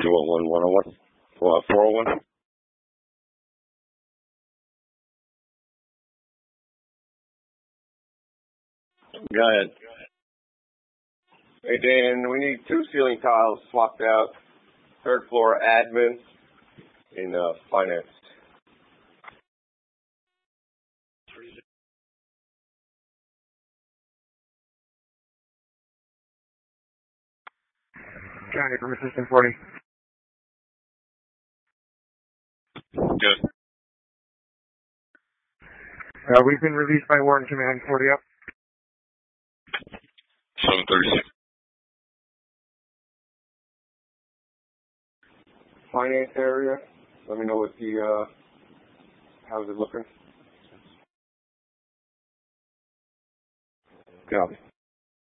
201-101. 401. Go ahead. Hey, Dan, we need 2 ceiling tiles swapped out. 3rd floor admin in finance. County from Assistant 40. Good. We've been released by Warren Command 40 up. 736. Finance area. Let me know what the how's it looking. Copy.